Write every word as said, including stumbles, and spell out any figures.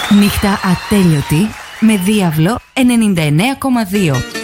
Νύχτα ατέλειωτη με Διάβλο ενενήντα εννέα κόμμα δύο.